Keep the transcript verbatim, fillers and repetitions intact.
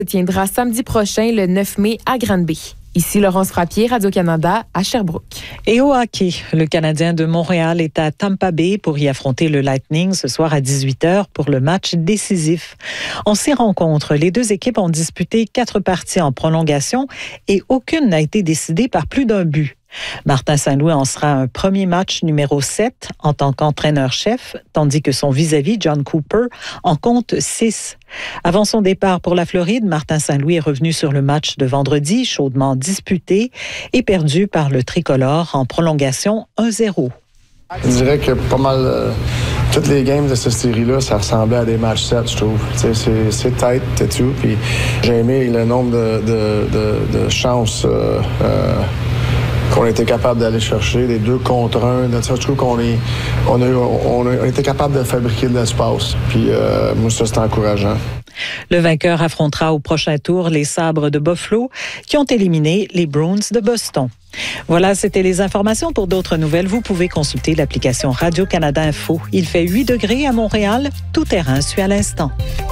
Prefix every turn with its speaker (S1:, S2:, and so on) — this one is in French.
S1: se tiendra samedi prochain, le neuf mai, à Granby. Ici Laurence Frappier, Radio-Canada, à Sherbrooke.
S2: Et au hockey, le Canadien de Montréal est à Tampa Bay pour y affronter le Lightning ce soir à dix-huit heures pour le match décisif. En ces rencontres, les deux équipes ont disputé quatre parties en prolongation et aucune n'a été décidée par plus d'un but. Martin Saint-Louis en sera un premier match numéro sept en tant qu'entraîneur-chef, tandis que son vis-à-vis, John Cooper, en compte six. Avant son départ pour la Floride, Martin Saint-Louis est revenu sur le match de vendredi, chaudement disputé et perdu par le tricolore en prolongation un zéro.
S3: Je dirais que pas mal euh, toutes les games de cette série-là, ça ressemblait à des matchs sept, je trouve. C'est, c'est tight, c'est tout. Puis j'ai aimé le nombre de, de, de, de chances euh, euh, qu'on a été capable d'aller chercher, les deux contre un. Je trouve qu'on est, on a, on a été capable de fabriquer de l'espace. Puis euh, moi, ça, c'est encourageant.
S2: Le vainqueur affrontera au prochain tour les Sabres de Buffalo qui ont éliminé les Bruins de Boston. Voilà, c'était les informations. Pour d'autres nouvelles, vous pouvez consulter l'application Radio-Canada Info. Il fait huit degrés à Montréal. Tout terrain suit à l'instant.